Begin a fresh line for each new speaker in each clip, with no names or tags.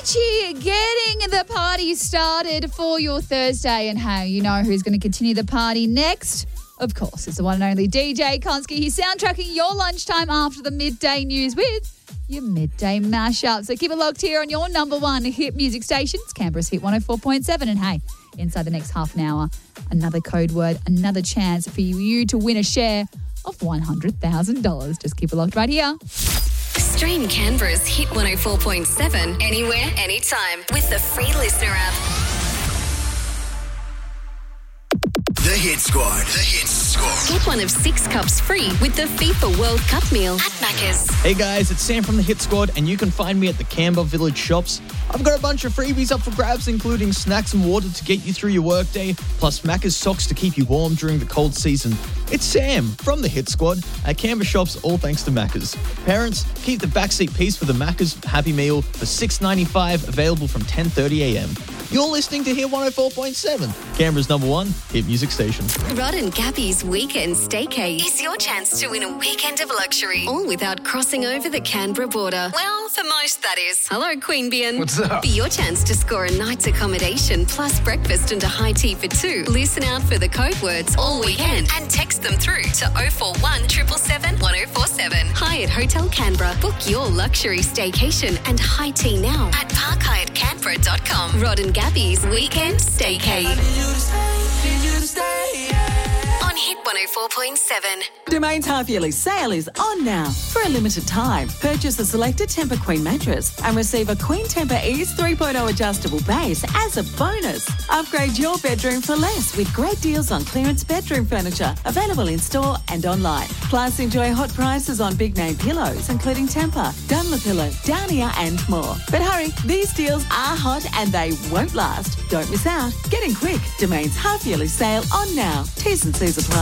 Richie getting the party started for your Thursday. And hey, you know who's going to continue the party next? Of course, it's the one and only DJ Konski. He's soundtracking your lunchtime after the midday news with your midday mashup. So keep it locked here on your number one hit music stations, Canberra's Hit 104.7. And hey, inside the next half an hour, another code word, another chance for you to win a share of $100,000. Just keep it locked right here.
Stream Canberra's Hit 104.7 anywhere, anytime with the free Listener app.
The Hit Squad. The Hit Squad.
Get one of 6 cups free with the FIFA World Cup meal at Macca's.
Hey guys, it's Sam from the Hit Squad, and you can find me at the Canberra Village shops. I've got a bunch of freebies up for grabs, including snacks and water to get you through your workday, plus Macca's socks to keep you warm during the cold season. It's Sam from the Hit Squad at Canberra shops, all thanks to Macca's. Parents, keep the backseat piece for the Macca's Happy Meal for $6.95, available from 10:30 a.m. You're listening to Hit 104.7, Canberra's number one hit music station.
Rod and Gabby's Weekend Staycay is your chance to win a weekend of luxury, all without crossing over the Canberra border. Well, for most, that is. Hello, Queanbeyan.
What's up?
For your chance to score a night's accommodation plus breakfast and a high tea for 2, listen out for the code words all weekend and text them through to 041 777 1047. Hyatt Hotel Canberra. Book your luxury staycation and high tea now at parkhyattcanberra.com. Rod and Gabby's Weekend Staycay. On Hit 104.7.
Domain's half-yearly sale is on now. For a limited time, purchase a selected Tempur Queen mattress and receive a Queen Tempur Ease 3.0 adjustable base as a bonus. Upgrade your bedroom for less with great deals on clearance bedroom furniture, available in-store and online. Plus, enjoy hot prices on big-name pillows, including Tempur, Dunlopillow, Downier and more. But hurry, these deals are hot and they won't last. Don't miss out. Get in quick. Domain's half-yearly sale on now. T's and C's apply.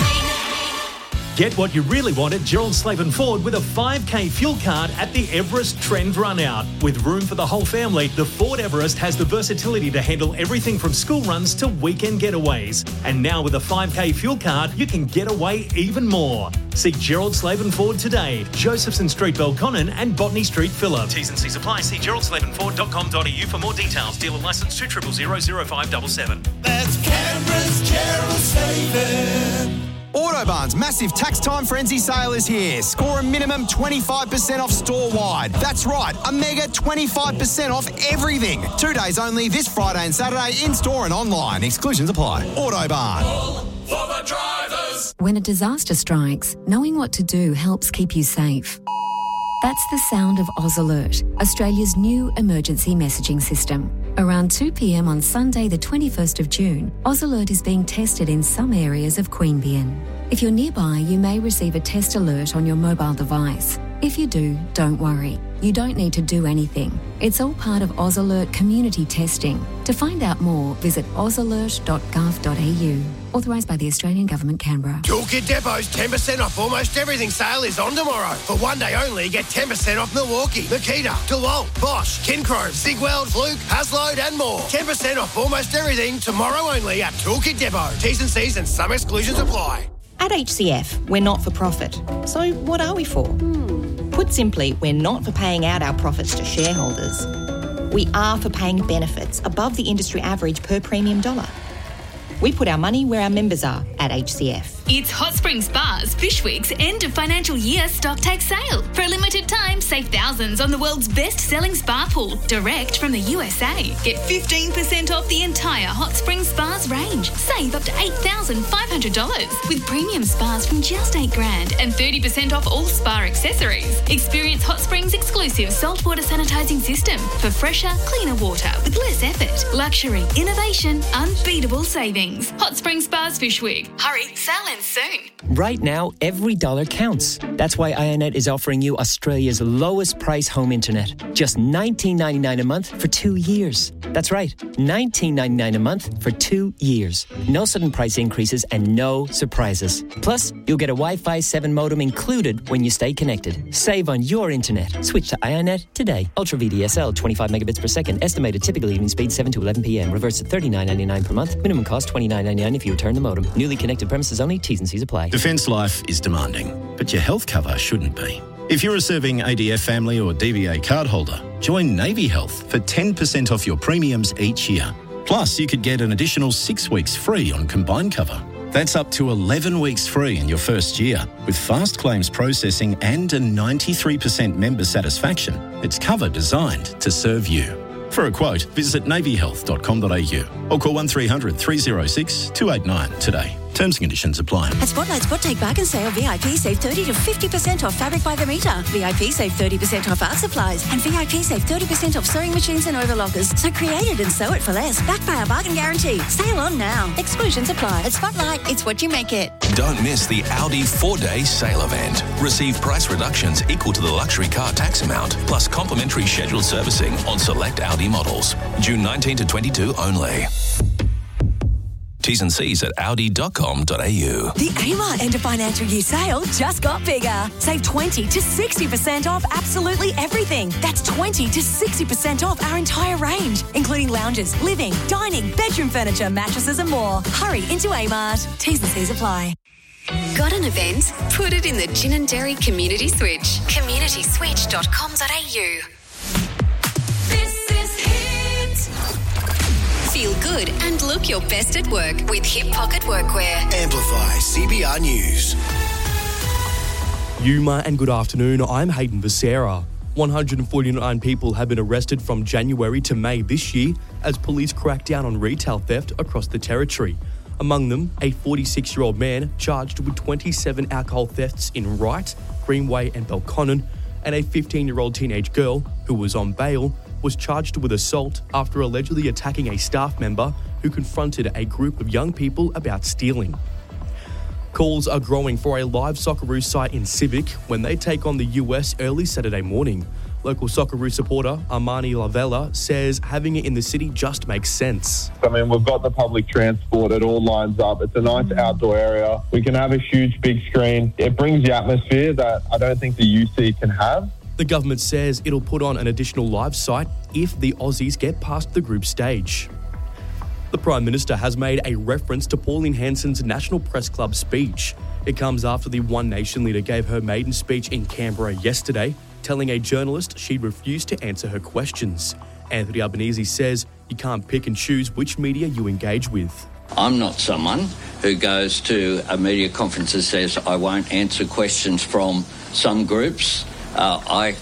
Get what you really want at Gerald Slaven Ford with a 5K fuel card at the Everest Trend Run Out. With room for the whole family, the Ford Everest has the versatility to handle everything from school runs to weekend getaways. And now with a 5K fuel card, you can get away even more. See Gerald Slaven Ford today, Josephson Street, Belconnen and Botany Street, Phillip. T's and C's apply. See geraldslavenford.com.au for more details. Dealer licence 2000577.
That's Canberra's Gerald Slaven.
Autobarn's massive tax time frenzy sale is here. Score a minimum 25% off store-wide. That's right, a mega 25% off everything. 2 days only this Friday and Saturday in-store and online. Exclusions apply. Autobarn.
For the drivers.
When a disaster strikes, knowing what to do helps keep you safe. That's the sound of Oz Alert, Australia's new emergency messaging system. Around 2 p.m. on Sunday the 21st of June, Oz Alert is being tested in some areas of Queanbeyan. If you're nearby, you may receive a test alert on your mobile device. If you do, don't worry. You don't need to do anything. It's all part of Oz Alert community testing. To find out more, visit ozalert.gov.au. Authorised by the Australian Government, Canberra.
Toolkit Depot's 10% off almost everything sale is on tomorrow. For one day only, get 10% off Milwaukee, Makita, DeWalt, Bosch, Kincrome, Sigweld, Fluke, Haslode and more. 10% off almost everything tomorrow only at Toolkit Depot. T's and C's and some exclusions apply.
At HCF, we're not for profit. So what are we for? Put simply, we're not for paying out our profits to shareholders. We are for paying benefits above the industry average per premium dollar. We put our money where our members are at HCF.
It's Hot Springs Spas Fish Week's end of financial year stock take sale. For a limited time, save thousands on the world's best-selling spa pool, direct from the USA. Get 15% off the entire Hot Springs Spas range. Save up to $8,500 with premium spas from just $8,000 and 30% off all spa accessories. Experience Hot Springs' exclusive saltwater sanitizing system for fresher, cleaner water with less effort. Luxury, innovation, unbeatable savings. Hot Springs Spas Fish Week. Hurry, sale ends soon.
Right now, every dollar counts. That's why IONET is offering you Australia's lowest price home internet. Just $19.99 a month for 2 years. That's right, $19.99 a month for 2 years. No sudden price increases and no surprises. Plus, you'll get a Wi-Fi 7 modem included when you stay connected. Save on your internet. Switch to IONET today. Ultra VDSL, 25 megabits per second. Estimated typical evening speed 7 to 11 p.m. Reverse at $39.99 per month. Minimum cost $29.99 if you return the modem. Newly connected premises only. T's and C's apply.
Defence life is demanding, but your health cover shouldn't be.
If you're a serving ADF family or DVA cardholder, join Navy Health for 10% off your premiums each year. Plus, you could get an additional 6 weeks free on combined cover. That's up to 11 weeks free in your first year. With fast claims processing and a 93% member satisfaction, it's cover designed to serve you. For a quote, visit navyhealth.com.au or call 1300 306 289 today. Terms and conditions apply.
At Spotlight Spot Take Bargain Sale, VIP save 30 to 50% off fabric by the metre. VIP save 30% off art supplies. And VIP save 30% off sewing machines and overlockers. So create it and sew it for less. Backed by our bargain guarantee. Sale on now. Exclusions apply. At Spotlight, it's what you make it.
Don't miss the Audi 4-day sale event. Receive price reductions equal to the luxury car tax amount, plus complimentary scheduled servicing on select Audi models. June 19 to 22 only. T's and C's at audi.com.au.
The Amart end of financial year sale just got bigger. Save 20 to 60% off absolutely everything. That's 20 to 60% off our entire range, including lounges, living, dining, bedroom furniture, mattresses and more. Hurry into Amart. T's and C's apply.
Got an event? Put it in the Gin and Dairy Community Switch. communityswitch.com.au. Feel good and look your best at work with Hip Pocket Workwear.
Amplify CBR News.
Yuma and good afternoon. I'm Hayden Becerra. 149 people have been arrested from January to May this year as police crack down on retail theft across the territory. Among them, a 46-year-old man charged with 27 alcohol thefts in Wright, Greenway and Belconnen, and a 15-year-old teenage girl who was on bail was charged with assault after allegedly attacking a staff member who confronted a group of young people about stealing. Calls are growing for a live Socceroos site in Civic when they take on the US early Saturday morning. Local Socceroos supporter Armani Lavella says having it in the city just makes sense.
I mean, we've got the public transport, it all lines up. It's a nice outdoor area. We can have a huge big screen. It brings the atmosphere that I don't think the UC can have.
The government says it'll put on an additional live site if the Aussies get past the group stage. The Prime Minister has made a reference to Pauline Hanson's National Press Club speech. It comes after the One Nation leader gave her maiden speech in Canberra yesterday, telling a journalist she'd refused to answer her questions. Anthony Albanese says you can't pick and choose which media you engage with.
I'm not someone who goes to a media conference and says I won't answer questions from some groups. I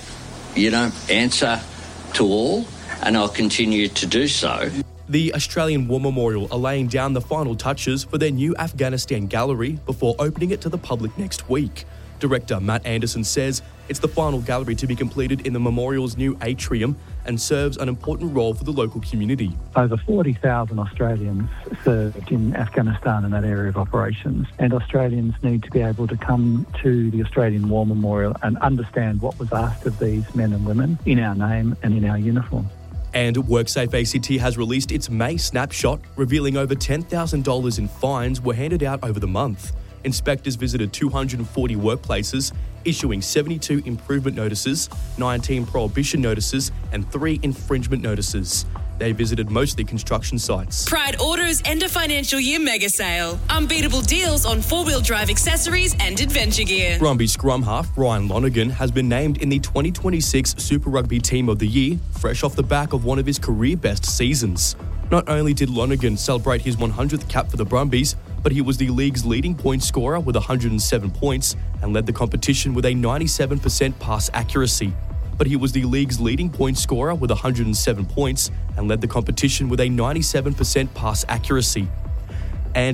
answer to all, and I'll continue to do so.
The Australian War Memorial are laying down the final touches for their new Afghanistan gallery before opening it to the public next week. Director Matt Anderson says it's the final gallery to be completed in the memorial's new atrium and serves an important role for the local community.
Over 40,000 Australians served in Afghanistan in that area of operations, and Australians need to be able to come to the Australian War Memorial and understand what was asked of these men and women in our name and in our uniform.
And WorkSafe ACT has released its May snapshot, revealing over $10,000 in fines were handed out over the month. Inspectors visited 240 workplaces, issuing 72 improvement notices, 19 prohibition notices, and 3 infringement notices. They visited mostly construction sites.
Pride Auto's end of financial year mega sale. Unbeatable deals on four-wheel drive accessories and adventure gear.
Brumby scrum half Ryan Lonergan has been named in the 2026 Super Rugby Team of the Year, fresh off the back of one of his career best seasons. Not only did Lonergan celebrate his 100th cap for the Brumbies, but he was the league's leading point scorer with 107 points and led the competition with a 97% pass accuracy. But he was the league's leading point scorer with 107 points and led the competition with a 97% pass accuracy.